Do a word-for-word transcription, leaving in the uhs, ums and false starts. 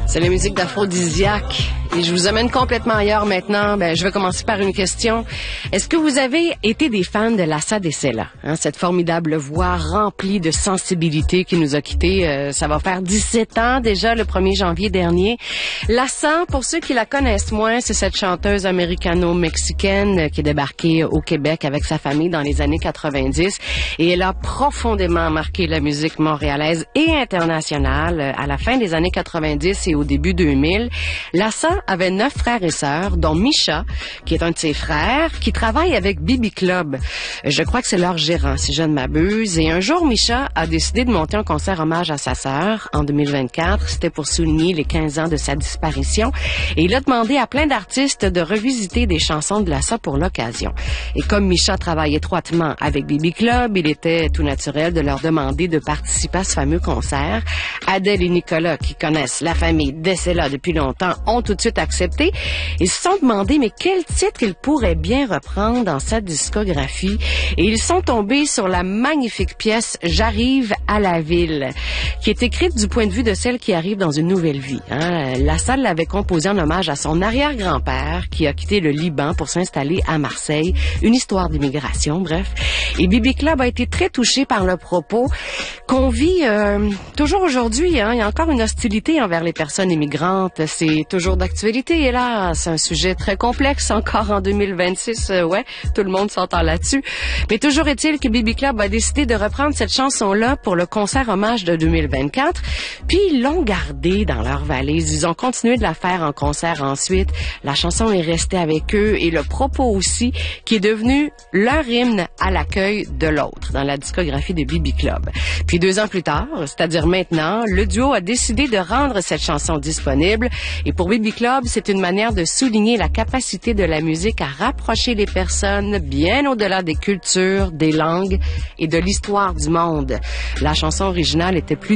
C'est la musique d'aphrodisiaque. Et je vous amène complètement ailleurs maintenant. Ben, je vais commencer par une question. Est-ce que vous avez été des fans de Lassa Dessella, hein, cette formidable voix remplie de sensibilité qui nous a quittés? Euh, ça va faire dix-sept ans déjà, le premier janvier dernier. Lassa, pour ceux qui la connaissent moins, c'est cette chanteuse américano-mexicaine qui est débarquée au Québec avec sa famille dans les années quatre-vingt-dix. Et elle a profondément marqué la musique montréalaise et internationale à la fin des années quatre-vingt-dix et au début deux mille. Lassa avait neuf frères et sœurs, dont Misha, qui est un de ses frères, qui travaille avec B B Club. Je crois que c'est leur gérant, si je ne m'abuse. Et un jour, Misha a décidé de monter un concert hommage à sa sœur en deux mille vingt-quatre. C'était pour souligner les quinze ans de sa disparition. Et il a demandé à plein d'artistes de revisiter des chansons de Lassa pour l'occasion. Et comme Misha travaille étroitement avec B B Club, il était tout naturel de leur demander de participer à ce fameux concert. Adèle et Nicolas, qui connaissent la famille Dessella depuis longtemps, ont tout de suite accepté. Ils se sont demandé, mais quel titre ils pourraient bien reprendre dans sa discographie. Et ils sont tombés sur la magnifique pièce « J'arrive à la ville », qui est écrite du point de vue de celle qui arrive dans une nouvelle vie. Hein? Lassa l'avait composée en hommage à son arrière-grand-père qui a quitté le Liban pour s'installer à Marseille. Une histoire d'immigration, bref. Et B B Club a été très touché par le propos qu'on vit euh, toujours aujourd'hui. Hein? Il y a encore une hostilité envers les personnes immigrantes. C'est toujours d'actualité, et là, c'est un sujet très complexe encore en deux mille vingt-six. Euh, ouais, tout le monde s'entend là-dessus. Mais toujours est-il que B B Club a décidé de reprendre cette chanson-là pour le concert hommage de deux mille vingt-quatre. Puis ils l'ont gardée dans leur valise. Ils ont continué de la faire en concert ensuite. La chanson est restée avec eux et le propos aussi, qui est devenu leur hymne à l'accueil de l'autre dans la discographie de B B Club. Puis deux ans plus tard, c'est-à-dire maintenant, le duo a décidé de rendre cette chanson disponible. Et pour B B Club, c'est une manière de souligner la capacité de la musique à rapprocher les personnes bien au-delà des cultures, des langues et de l'histoire du monde. La chanson originale était plus